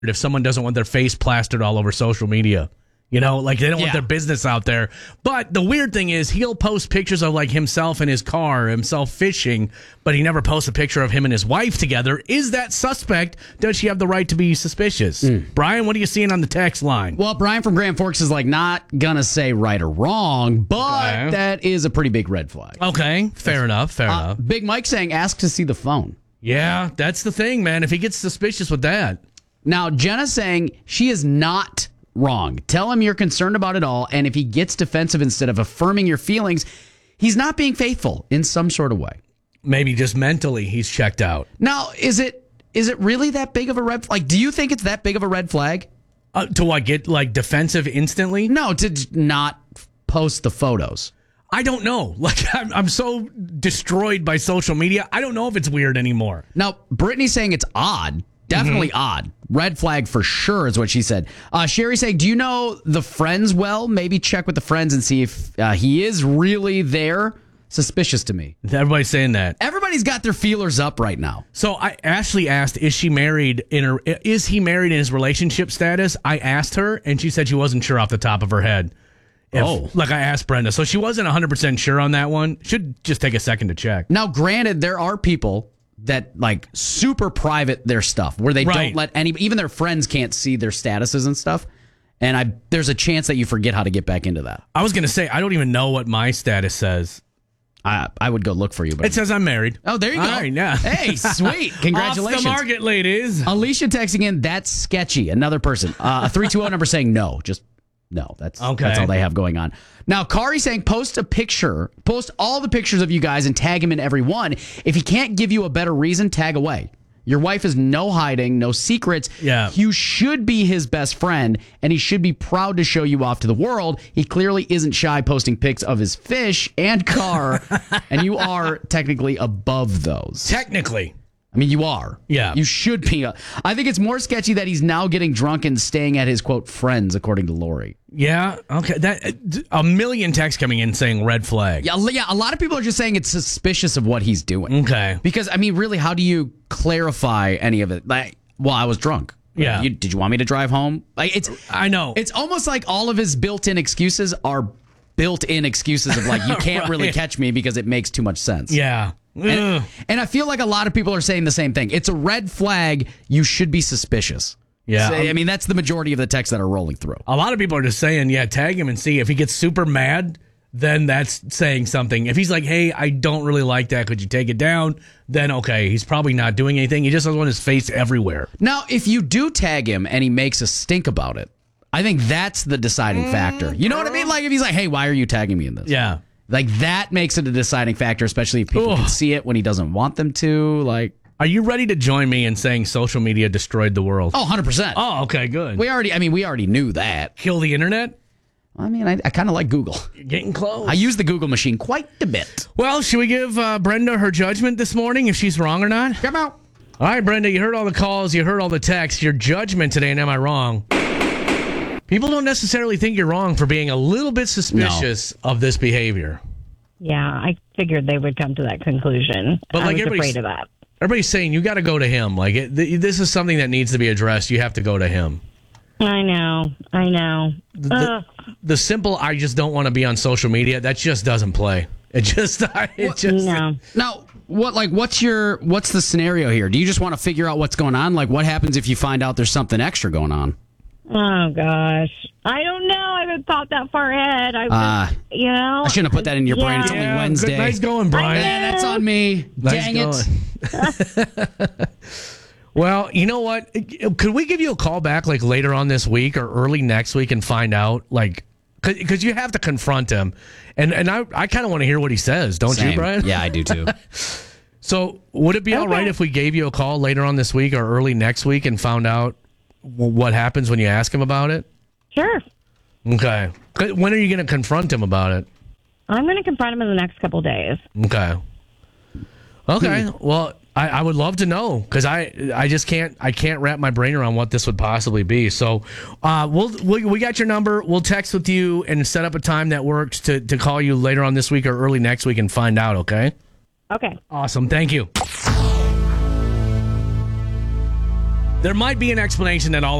if someone doesn't want their face plastered all over social media. You know, like they don't want their business out there. But the weird thing is he'll post pictures of like himself in his car, himself fishing, but he never posts a picture of him and his wife together. Is that suspect? Does she have the right to be suspicious? Brian, what are you seeing on the text line? Well, Brian from Grand Forks is like not going to say right or wrong, but that is a pretty big red flag. Okay, fair enough. Big Mike saying ask to see the phone. Yeah, that's the thing, man. If he gets suspicious with that. Now, Jenna's saying she is not wrong. Tell him you're concerned about it all, and if he gets defensive instead of affirming your feelings, he's not being faithful in some sort of way. Maybe just mentally he's checked out. Now, is it really that big of a red flag? Like, do you think it's that big of a red flag? To what, get like defensive instantly? No, to not post the photos. I don't know. Like, I'm so destroyed by social media. I don't know if it's weird anymore. Now, Brittany's saying it's odd. Definitely odd. Red flag for sure is what she said. Sherry saying, do you know the friends well? Maybe check with the friends and see if he is really there. Suspicious to me. Everybody's saying that. Everybody's got their feelers up right now. So Ashley asked, is he married in his relationship status? I asked her, and she said she wasn't sure off the top of her head. Like I asked Brenda. So she wasn't 100% sure on that one. Should just take a second to check. Now, granted, there are people that like super private their stuff where they don't let even their friends can't see their statuses and stuff. And there's a chance that you forget how to get back into that. I was going to say, I don't even know what my status says. I would go look for you. But it says I'm married. Oh, there you go. Right, yeah. Hey, sweet. Congratulations. Off the market, ladies. Alicia texting in, that's sketchy. Another person. A 320 number saying no. Just no. That's all they have going on. Now, Kari saying post all the pictures of you guys and tag him in every one. If he can't give you a better reason, tag away. Your wife is no hiding, no secrets. Yeah. You should be his best friend, and he should be proud to show you off to the world. He clearly isn't shy posting pics of his fish and car, and you are technically above those. Technically. I mean, you are. Yeah. You should be. I think it's more sketchy that he's now getting drunk and staying at his, quote, friends, according to Lori. Yeah. Okay. That a million texts coming in saying red flag. Yeah. A lot of people are just saying it's suspicious of what he's doing. Okay. Because, I mean, really, how do you clarify any of it? Like, well, I was drunk. Yeah. Did you want me to drive home? Like, I know. It's almost like all of his built-in excuses are built-in excuses of, like, you can't really catch me because it makes too much sense. Yeah. And I feel like a lot of people are saying the same thing. It's a red flag. You should be suspicious. Yeah. So, I mean, that's the majority of the texts that are rolling through. A lot of people are just saying, tag him and see. If he gets super mad, then that's saying something. If he's like, hey, I don't really like that, could you take it down? Then, okay, he's probably not doing anything. He just doesn't want his face everywhere. Now, if you do tag him and he makes a stink about it, I think that's the deciding factor. You know what I mean? Like, if he's like, hey, why are you tagging me in this? Yeah. Like, that makes it a deciding factor, especially if people can see it when he doesn't want them to. Like, are you ready to join me in saying social media destroyed the world? Oh, 100%. Oh, okay, good. We already knew that. Kill the internet? I mean, I kind of like Google. You're getting close. I use the Google machine quite a bit. Well, should we give Brenda her judgment this morning, if she's wrong or not? Come out. All right, Brenda, you heard all the calls, you heard all the texts. Your judgment today, and am I wrong? People don't necessarily think you're wrong for being a little bit suspicious of this behavior. Yeah, I figured they would come to that conclusion. But I was afraid of that. Everybody's saying you got to go to him. Like, this is something that needs to be addressed. You have to go to him. I know. The simple, I just don't want to be on social media, that just doesn't play. No. Now, what's the scenario here? Do you just want to figure out what's going on? Like, what happens if you find out there's something extra going on? Oh, gosh. I don't know. I haven't thought that far ahead. I shouldn't have put that in your brain. It's only Wednesday. Good, nice going, Brian. Yeah, that's on me. Dang it. Well, you know what? Could we give you a call back like later on this week or early next week and find out, like, because you have to confront him. And I kind of want to hear what he says, don't you, Brian? Yeah, I do too. So would it be all right if we gave you a call later on this week or early next week and found out what happens when you ask him about it? Sure. Okay. When are you going to confront him about it? I'm going to confront him in the next couple of days. Okay. Well, I would love to know, because I just can't wrap my brain around what this would possibly be. So we got your number. We'll text with you and set up a time that works to call you later on this week or early next week and find out, okay? Okay. Awesome. Thank you. There might be an explanation that all